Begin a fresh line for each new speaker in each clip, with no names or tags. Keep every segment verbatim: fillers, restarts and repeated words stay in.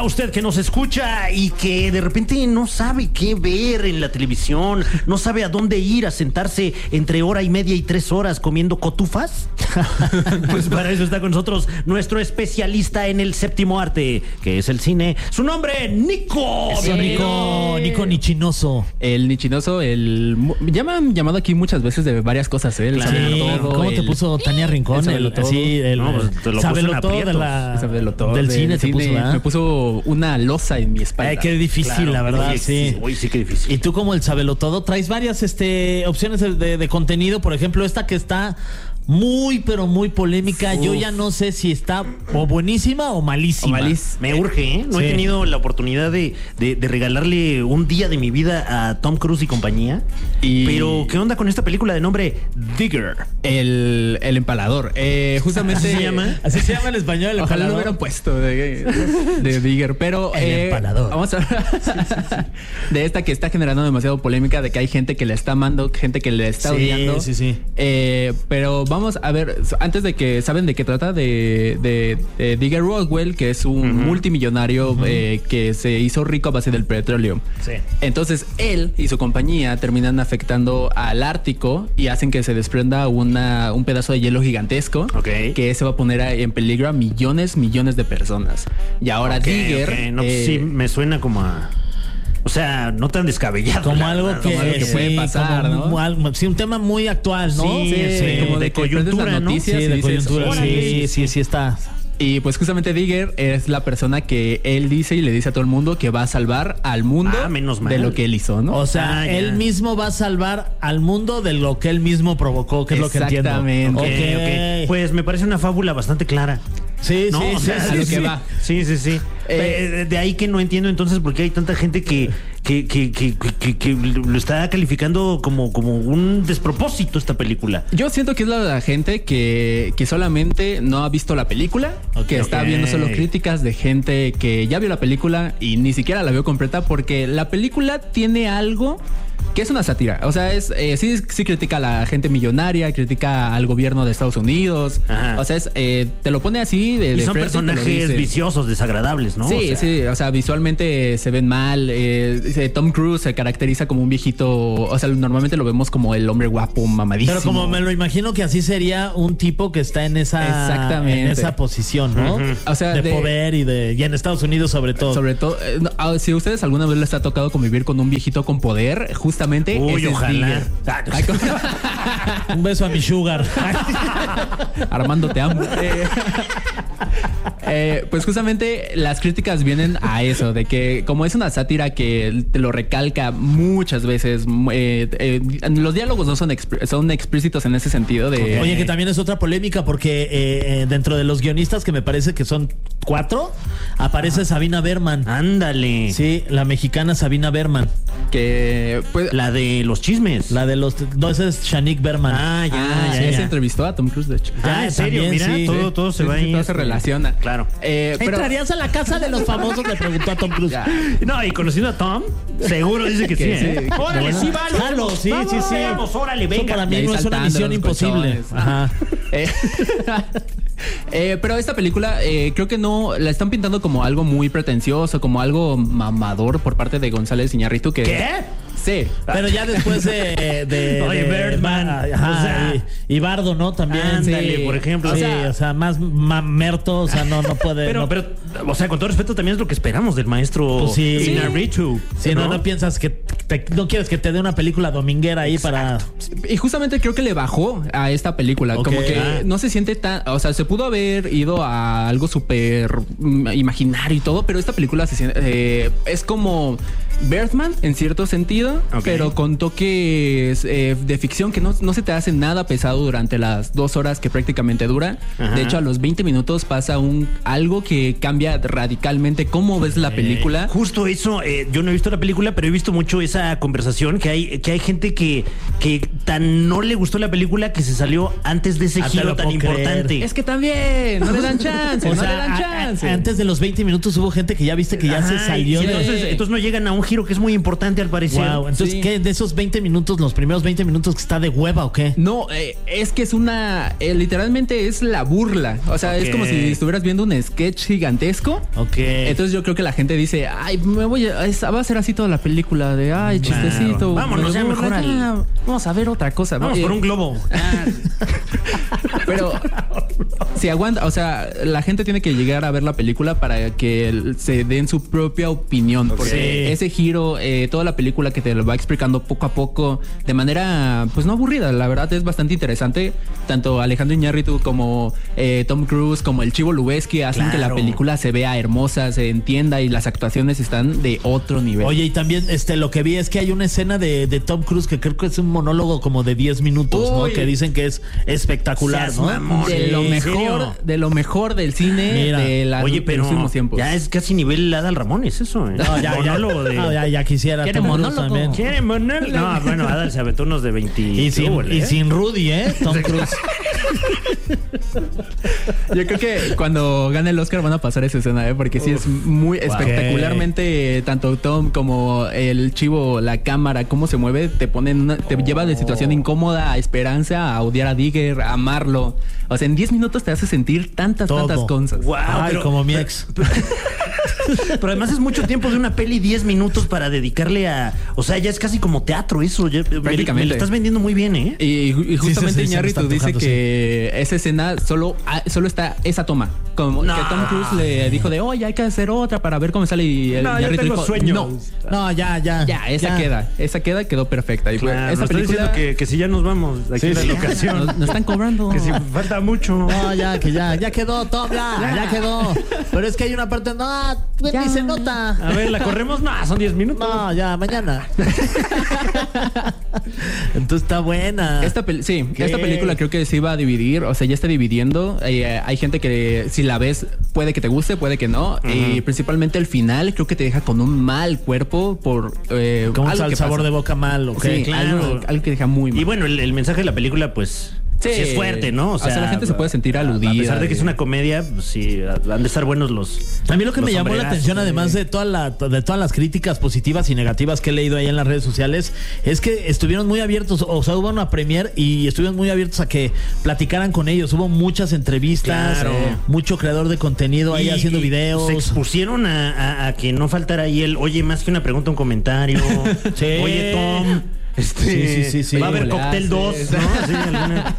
usted que nos escucha y que de repente no sabe qué ver en la televisión, no sabe a dónde ir a sentarse entre hora y media y tres horas comiendo cotufas. Pues para eso está con nosotros nuestro especialista en el séptimo arte, que es el cine. Su nombre, Nico.
Eso, Nico, Nico Nichinoso.
El Nichinoso, el ya me han llamado aquí muchas veces de varias cosas, ¿eh? El
Claro,
todo,
¿cómo
el,
te puso Tania Rincón?
El,
El,
el,
sí, el,
no, pues te lo
sábelo todo de la,
sábelo todo
del
de,
cine, te
cine.
puso, ¿verdad?
Me puso una losa en mi espalda.
Ay, qué difícil,
Claro,
la verdad,
oye,
sí.
Uy, sí, qué difícil.
Y tú, como el sábelo todo, traes varias este, opciones de, de, de contenido. Por ejemplo, esta que está muy, pero muy polémica. Uf. Yo ya no sé si está o buenísima o malísima.
O malís.
Me urge, ¿eh? No
Sí.
he tenido la oportunidad de, de, de regalarle un día de mi vida a Tom Cruise y compañía.
Y-
Pero, ¿qué onda con esta película de nombre Digger?
El, el empalador. Eh, justamente
¿Así se llama?
Así se llama en español, el
Ojalá lo
empalador.
hubieran puesto de, de Digger, pero
El
eh,
empalador.
vamos a hablar de esta que está generando demasiado polémica, de que hay gente que le está amando, gente que le está
Sí,
odiando.
sí, sí.
Eh, pero vamos a ver, antes de que saben de qué trata, de, de, de Digger Roswell, que es un
Uh-huh.
multimillonario uh-huh. eh, que se hizo rico a base del petróleo.
Sí.
Entonces él y su compañía terminan afectando al Ártico y hacen que se desprenda una, un pedazo de hielo gigantesco
Ok.
que se va a poner a- en peligro a millones, millones de personas. Y ahora
Ok,
Digger...
ok. No, pues
eh,
sí, me suena como a... O sea, no tan descabellado.
Como
la
algo
verdad,
que,
como algo
que
sí,
puede pasar,
como
¿no?
mu- algo- sí, un tema muy actual, ¿no?
Sí, sí,
como
de
de que
coyuntura,
prendes las
¿no?
noticias
Sí,
y
de
dices,
coyuntura,
"Órale".
sí, sí, sí está.
Y pues justamente Digger es la persona que él dice y le dice a todo el mundo que va a salvar al mundo
Ah, menos mal.
de lo que él hizo, ¿no?
O sea,
Ah, ya.
él mismo va a salvar al mundo de lo que él mismo provocó, que es lo que entiendo.
Exactamente.
Ok,
Ok.
ok. Pues me parece una fábula bastante clara.
Sí,
¿No?
sí,
O
sí,
sea,
sí,
a lo
sí.
que va.
Sí, sí, sí.
Eh,
Eh, de ahí que no entiendo entonces por qué hay tanta gente que, que, que, que, que- que lo está calificando como, como un despropósito esta película.
Yo siento que es la, la gente que, que solamente no ha visto la película,
Ok,
que está
ok.
viendo solo críticas de gente que ya vio la película y ni siquiera la vio completa, porque la película tiene algo que es una sátira. O sea, es eh, sí, sí critica a la gente millonaria, critica al gobierno de Estados Unidos.
Ajá.
O sea, es, eh, te lo pone así de,
Y
de
son
frente y te lo
personajes
dice.
viciosos, desagradables, ¿no?
Sí,
O sea,
sí, o sea, visualmente se ven mal. eh, dice, Tom Cruise se caracteriza como un viejito, o sea, normalmente lo vemos como el hombre guapo, mamadísimo.
Pero como me lo imagino que así sería un tipo que está en esa,
Exactamente.
en esa posición, ¿no?
Ujú.
O sea,
de,
de-
poder y de y en Estados Unidos sobre todo.
Sobre todo, eh, no, ah, si a ustedes alguna vez les ha tocado convivir con un viejito con poder, justamente
Uy,
ese es
ojalá.
Digger. Ay, con-
Un beso a mi sugar.
Armando, te amo. Eh, eh, pues justamente las críticas vienen a eso, de que como es una sátira que te lo recalca muchas veces, eh, eh, los diálogos no son, exp- son explícitos en ese sentido de...
Oye, que también es otra polémica porque eh, eh, dentro de los guionistas, que me parece que son cuatro, aparece Sabina Berman.
Ándale.
Sí, la mexicana Sabina Berman.
que pues,
La de los chismes.
La de los... No, esa es Shanique Berman.
Ah, ya,
ah,
ya,
sí,
ya.
se entrevistó a Tom Cruise, de hecho.
Ah, ¿en serio?
también,
Mira,
sí.
todo, todo se
Sí,
va
sí,
ahí.
todo se relaciona.
Claro.
Eh, pero,
¿Entrarías a la casa de los famosos? Le preguntó a Tom Cruise.
Ya.
No, y conociendo a Tom, seguro dice que,
Que
sí. ¿eh?
sí.
Órale,
Bueno,
sí, vale.
jalo, sí,
Vamos,
sí, sí.
Vamos, órale,
Eso
venga.
para
Y
mí
ahí
no es una
saltando
misión
los
imposible.
colchones.
Ajá.
Eh, eh, pero esta película eh, creo que no la están pintando como algo muy pretencioso, como algo mamador por parte de González Iñárritu que
¿Qué?
sí.
Pero ya después de... de
Oye,
de-
Birdman,
Ajá,
o sea,
y, y Bardo, ¿no? También.
Ándale,
sí.
por ejemplo.
Sí,
O sea,
o sea, más mamerto, o sea, no, no puede...
Pero,
no,
pero, o sea, con todo respeto, también es lo que esperamos del maestro
Pues sí.
Iñárritu.
Sí, no, no piensas que... te- no quieres que te dé una película dominguera ahí para...
Y justamente creo que le bajó a esta película.
Ok.
Como que
Ah.
no se siente tan. O sea, se pudo haber ido a algo súper mm, imaginario y todo, pero esta película se siente. eh, es como Birdman en cierto sentido,
Ok.
pero con toques eh, de ficción que no, no se te hace nada pesado durante las dos horas que prácticamente dura.
Ajá.
De hecho, a los veinte minutos pasa un algo que cambia radicalmente cómo ves la película.
Justo eso, eh, yo no he visto la película, pero he visto mucho esa conversación que hay, que hay gente que, que tan no le gustó la película que se salió antes de ese
Ah, te
giro
lo
tan
puedo creer.
importante.
Es que también no le dan chance,
O
no
sea,
le dan
a- a-
chance.
antes de los veinte minutos hubo gente que ya viste que ya se
Ajá,
salió
y
de...
entonces, entonces no llegan a un giro que es muy importante al parecer.
Wow, entonces,
Sí.
¿qué? De esos veinte minutos, los primeros veinte minutos que está de hueva o qué?
No, eh, es que es una... eh, literalmente es la burla. O sea,
Ok.
es como si estuvieras viendo un sketch gigantesco.
Ok.
Entonces yo creo que la gente dice, ay, me voy a... es- va a ser así toda la película de, ay,
Claro.
chistecito.
Vámonos,
me
ya
burla,
mejor al-
ya, vamos a ver otra cosa.
Vamos
Eh,
por un globo.
Pero si aguanta, o sea, la gente tiene que llegar a ver la película para que el- se den su propia opinión. Porque
Sí.
ese giro, eh, toda la película que te lo va explicando poco a poco, de manera, pues no aburrida, la verdad es bastante interesante. Tanto Alejandro Iñárritu como eh, Tom Cruise, como el Chivo Lubeski hacen
Claro.
que la película se vea hermosa, se entienda y las actuaciones están de otro nivel.
Oye, y también este lo que vi es que hay una escena de, de Tom Cruise que creo que es un monólogo como de diez minutos, ¿no?
Uy.
Que dicen que es espectacular,
Seas
¿no?
mamón.
de
Sí,
lo
¿en
mejor,
serio?
de lo mejor del cine
Mira.
de, la,
Oye,
de
pero
los últimos tiempos.
ya es casi nivel Adal Ramones eso. ¿eh?
No, ya, ya,
Monólogo de...
no, ya, ya quisiera
¿Quiere
Tom Cruise
monólogo?
también.
¿Quiere monólogo? No, bueno, Adal se aventó unos de veinte.
Y sin,
¿Qué hubo,
y
eh?
sin Rudy, ¿eh? Tom Cruise.
Yo creo que cuando gane el Oscar van a pasar esa escena, ¿eh? Porque sí es muy espectacularmente, tanto Tom como el Chivo, la cámara, cómo se mueve, te ponen una- te lleva de situación incómoda a esperanza, a odiar a Digger, a amarlo. O sea, en diez minutos te hace sentir tantas,
Todo.
tantas cosas.
Wow,
Ay,
pero-
como mi ex.
Pero además es mucho tiempo de una peli, diez minutos para dedicarle a... O sea, ya es casi como teatro eso. Ya- me- Me,
Prácticamente.
lo estás vendiendo muy bien, ¿eh?
Y, y justamente
sí, sí, se me
Iñárritu
está
dice
antojando,
que esa escena solo, ah, solo está esa toma. Como
No.
que Tom Cruise le dijo de, oye, hay que hacer otra para ver cómo sale. Y el
No, yo
Iñárritu
tengo
dijo,
sueños.
no,
No, ya, ya.
ya, esa queda, esa queda quedó perfecta. Y fue-
Claro,
esa
me estoy
película
diciendo que, que si ya nos vamos de aquí
Sí,
en la
sí.
locación.
nos, nos están cobrando.
Que si falta mucho.
No, ya, que ya, ya quedó, Tom, ya, ya, quedó. Pero es que hay una parte, no, ni se nota.
A ver, ¿la corremos? No, son diez minutos.
No, ya, mañana. Entonces está buena.
Esta pel- sí,
¿Qué?
esta película creo que se iba a dividir, o sea, ya está dividiendo. Eh, hay gente que si la ves puede que te guste, puede que no. Y principalmente el final creo que te deja con un mal cuerpo por eh,
Como
algo
el
que
sabor
pasa.
de boca mal, ¿ok?
Sí,
claro.
algo, algo que deja muy mal.
Y bueno, el, el mensaje de la película, pues... Sí, es fuerte, ¿no?
O sea, la gente se puede sentir aludida.
A pesar de que es
de-
una comedia, pues sí, han de estar buenos los.
A mí lo que
los
me llamó la
sombrerazos,
atención,
¿eh?
además de, toda la, de todas las críticas positivas y negativas que he leído ahí en las redes sociales, es que estuvieron muy abiertos, o sea, hubo una premier y estuvieron muy abiertos a que platicaran con ellos. Hubo muchas entrevistas,
Claro.
eh, mucho creador de contenido ahí
Y-
haciendo
y
videos.
Se expusieron a, a- a que no faltara ahí el, oye, más que una pregunta, un comentario.
Sí.
Oye, Tom. Este,
Sí, sí, sí, sí.
Va a haber
¿Cómo le
cóctel dos,
haces?
¿no? Sí, alguna-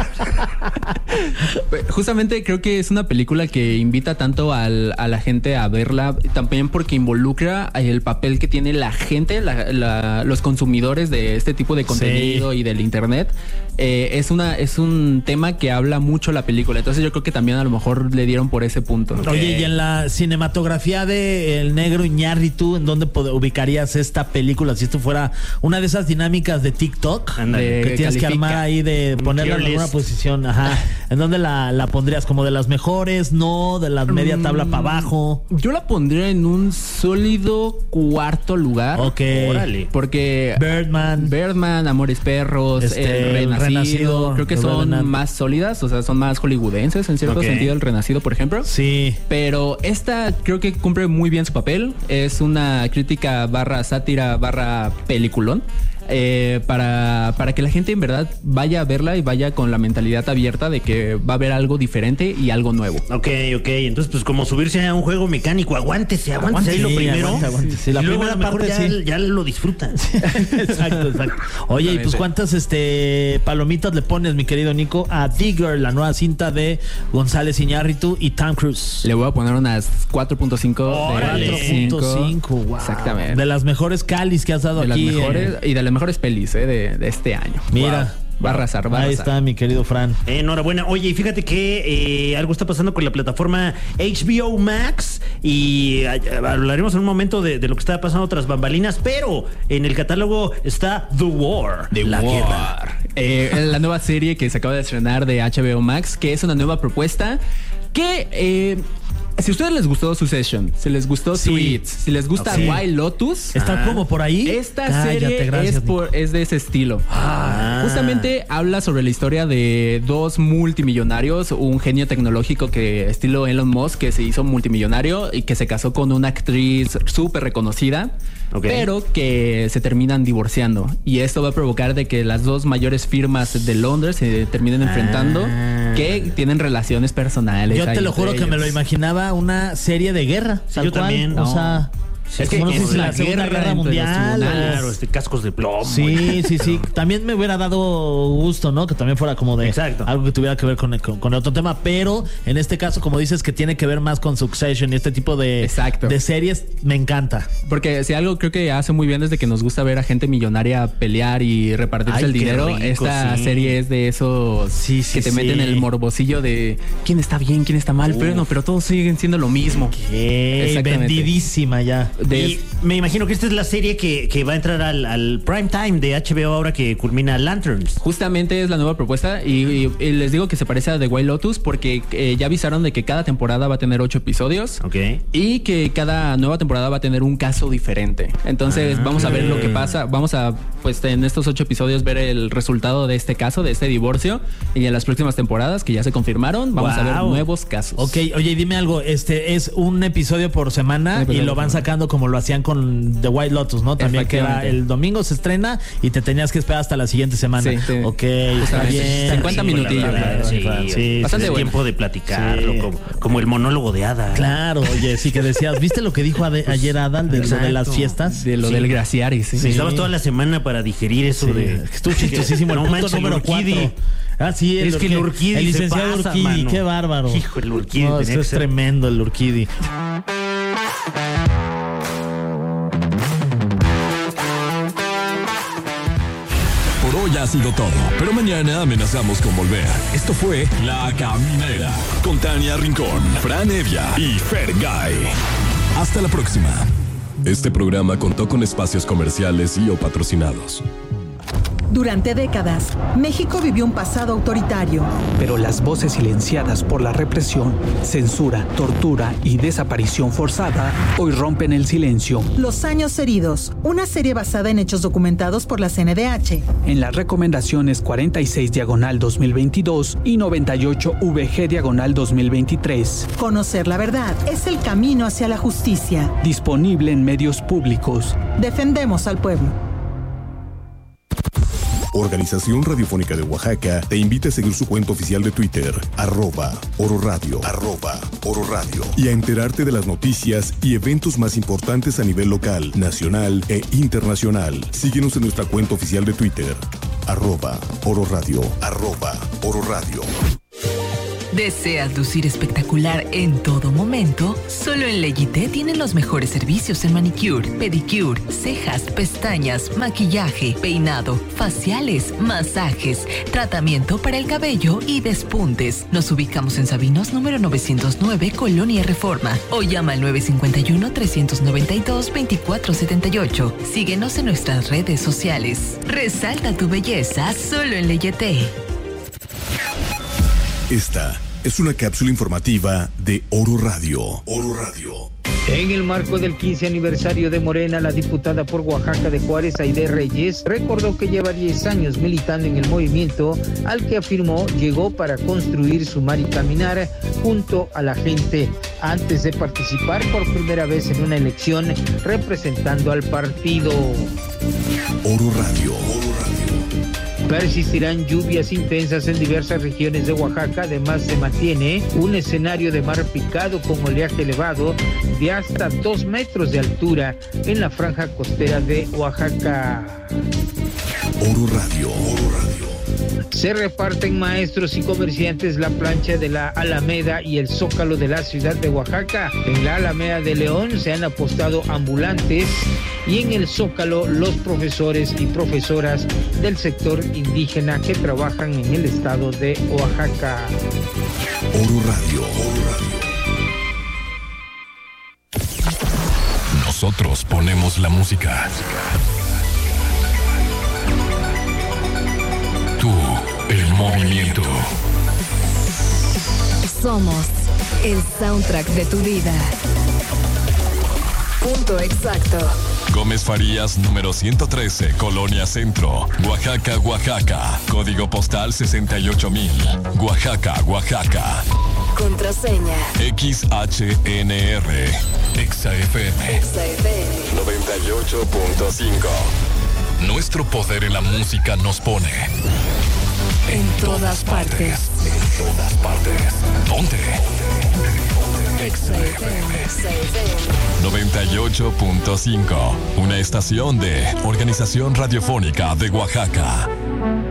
Justamente creo que es una película que invita tanto al- a la gente a verla, también porque involucra el papel que tiene la gente, la- la- los consumidores de este tipo de contenido y del internet. Eh, es una es un tema que habla mucho la película, entonces yo creo que también a lo mejor le dieron por ese punto.
Oye, y en la cinematografía de El Negro Iñárritu, ¿en dónde pod- ubicarías esta película? Si esto fuera una de esas dinámicas de TikTok,
Ándale.
que tienes que
califica.
armar ahí de ponerla en
tier
alguna
list.
posición. Ajá. ¿En dónde la, la pondrías? ¿Como de las mejores? ¿No? ¿De la media tabla para abajo?
Yo la pondría en un sólido cuarto lugar.
Ok.
Órale.
Porque
Birdman.
Birdman, Amores Perros,
Este,
El Renacido,
Renacido,
creo que
The
son
Revenant.
más sólidas, o sea, son más hollywoodenses en cierto
Ok.
sentido, El Renacido, por ejemplo.
Sí.
Pero esta creo que cumple muy bien su papel. Es una crítica barra sátira barra peliculón. eh, para, para que la gente en verdad vaya a verla y vaya con la mentalidad abierta de que va a haber algo diferente y algo nuevo.
Ok, ok. Entonces, pues como subirse a un juego mecánico, aguántese, aguántese ahí lo
Sí,
primero.
aguante, aguante. Sí, la
y luego a
primera
lo mejor
parte,
ya,
sí.
ya lo disfrutas.
Exacto, exacto. Oye, y pues cuántas este palomitas le pones, mi querido Nico, a Digger, la nueva cinta de González Iñárritu y Tom Cruise.
Le voy a poner unas cuatro punto cinco
Órale.
de
cuatro punto cinco, wow.
Exactamente.
De las mejores calis que has dado
De las
aquí.
mejores
eh.
y de las mejores pelis eh, de, de este año.
Mira.
Wow. Va a arrasar, va a
Ahí
arrasar.
está, mi querido Fran.
Enhorabuena. Oye, y fíjate que eh, algo está pasando con la plataforma H B O Max y eh, hablaremos en un momento de, de lo que está pasando tras bambalinas, pero en el catálogo está The War.
The
la
War.
guerra.
Eh, la nueva serie que se acaba de estrenar de H B O Max, que es una nueva propuesta que eh, Si a ustedes les gustó Succession, si les gustó
Sí.
Suits, si les gusta
Sí.
White Lotus,
¿Está
Ah.
como por ahí?
esta
Cállate,
serie
gracias,
es, por- es de ese estilo.
Ah.
Justamente habla sobre la historia de dos multimillonarios, un genio tecnológico que estilo Elon Musk, que se hizo multimillonario y que se casó con una actriz súper reconocida,
Ok.
pero que se terminan divorciando. Y esto va a provocar de que las dos mayores firmas de Londres se terminen enfrentando,
Ah.
que tienen relaciones personales.
Yo
ahí
te lo
entre
juro que me lo
ellos.
imaginaba una serie de guerra. Tal
yo
cual.
también.
O
No.
sea,
Sí,
es
es
como
que
no sé
es
si
la
la Segunda
guerra
Guerra
entre los
Mundial.
tribunales.
Claro, este, cascos de plomo.
Sí, sí, sí. También me hubiera dado gusto, ¿no? Que también fuera como de
Exacto.
algo que tuviera que ver con, con, con otro tema. Pero en este caso, como dices, que tiene que ver más con Succession y este tipo de,
Exacto.
de series, me encanta.
Porque si algo creo que hace muy bien es de que nos gusta ver a gente millonaria pelear y repartirse
Ay,
el
qué
dinero.
rico,
Esta
sí.
serie es de esos
Sí, sí,
que te
sí.
meten el morbosillo de quién está bien, quién está mal, pero no, pero todos siguen siendo lo mismo.
Ey,
Exactamente.
vendidísima ya.
De-
Y me imagino que esta es la serie que, que va a entrar al, al prime time de H B O ahora que culmina Lanterns.
Justamente es la nueva propuesta y, y- y les digo que se parece a The White Lotus porque eh, ya avisaron de que cada temporada va a tener ocho episodios.
Ok.
Y que cada nueva temporada va a tener un caso diferente. Entonces
Ah.
vamos a ver lo que pasa. Vamos a, pues en estos ocho episodios, ver el resultado de este caso, de este divorcio. Y en las próximas temporadas que ya se confirmaron, vamos a ver
Wow.
nuevos casos.
Ok, oye, y dime algo, este es un episodio por semana
Un episodio
y lo
por
van
semana.
sacando como lo hacían con The White Lotus, ¿no? También que era
Efectivamente.
el domingo se estrena y te tenías que esperar hasta la siguiente semana.
Sí, sí.
Ok, está
Justamente.
bien.
cincuenta minutillos,
La verdad,
claro.
Sí,
Sí,
Bastante
es
bueno.
tiempo de platicarlo,
Sí.
como, como el monólogo de Ada.
Claro, oye, sí que decías, ¿viste lo que dijo ade- ayer Adal de lo de
exacto.
las fiestas?
De lo
Sí.
del Graciari, sí.
Sí. Necesitaba toda la semana para digerir eso
Sí,
de.
estuvo chistosísimo el
No
punto
manches, el
número
Urquidi.
cuatro. Ah, sí,
Es que el Urquidi
El
se
licenciado
pasa,
Urquidi,
mano.
qué bárbaro.
Hijo, el Urquidi
No,
tenía
esto
que
es
ser-
tremendo el Urquidi.
Por hoy ha sido todo, pero mañana amenazamos con volver. Esto fue La Caminera con Tania Rincón, Fran Evia y Fergay. Hasta la próxima. Este programa contó con espacios comerciales y o patrocinados.
Durante décadas, México vivió un pasado autoritario.
Pero las voces silenciadas por la represión, censura, tortura y desaparición forzada hoy rompen el silencio.
Los años heridos, una serie basada en hechos documentados por la C N D H.
En las recomendaciones cuarenta y seis diagonal dos mil veintidós y noventa y ocho V G diagonal dos mil veintitrés.
Conocer la verdad es el camino hacia la justicia.
Disponible en medios públicos.
Defendemos al pueblo.
Organización Radiofónica de Oaxaca te invita a seguir su cuenta oficial de Twitter, arroba Oro Radio, arroba Oro Radio, y a enterarte de las noticias y eventos más importantes a nivel local, nacional e internacional. Síguenos en nuestra cuenta oficial de Twitter, arroba Oro Radio, arroba Oro Radio.
¿Deseas lucir espectacular en todo momento? Solo en Leyité tienen los mejores servicios en manicure, pedicure, cejas, pestañas, maquillaje, peinado, faciales, masajes, tratamiento para el cabello y despuntes. Nos ubicamos en Sabinos número novecientos nueve, Colonia Reforma, o llama al nueve cinco uno, tres nueve dos, dos cuatro siete ocho. Síguenos en nuestras redes sociales. Resalta tu belleza solo en Leyité.
Esta es una cápsula informativa de Oro Radio. Oro Radio.
En el marco del quince aniversario de Morena, la diputada por Oaxaca de Juárez, Aide Reyes, recordó que lleva diez años militando en el movimiento, al que afirmó llegó para construir, sumar y caminar junto a la gente, antes de participar por primera vez en una elección representando al partido.
Oro Radio. Oro Radio.
Persistirán lluvias intensas en diversas regiones de Oaxaca. Además, se mantiene un escenario de mar picado con oleaje elevado de hasta dos metros de altura en la franja costera de Oaxaca.
Oro Radio. Oro Radio.
Se reparten maestros y comerciantes la plancha de la Alameda y el Zócalo de la ciudad de Oaxaca. En la Alameda de León se han apostado ambulantes y en el Zócalo los profesores y profesoras del sector indígena que trabajan en el estado de Oaxaca.
Oro Radio. Oro Radio.
Nosotros ponemos la música. Tú, el movimiento.
Somos El soundtrack de tu vida. Punto exacto.
Gómez Farías, número ciento trece, Colonia Centro, Oaxaca, Oaxaca. Código postal sesenta y ocho mil. Oaxaca, Oaxaca.
Contraseña.
X H N R. Exa F M.
Exa F M.
noventa y ocho punto cinco. Nuestro poder en la música nos pone
en todas partes.
En todas partes. Ponte. Exa F M. noventa y ocho punto cinco. Una estación de Organización Radiofónica de Oaxaca.